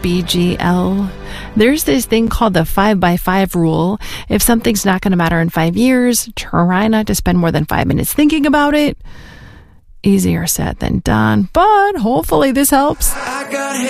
BGL. There's this thing called the 5x5 rule. If something's not going to matter in 5 years, try not to spend more than 5 minutes thinking about it. Easier said than done, but hopefully this helps.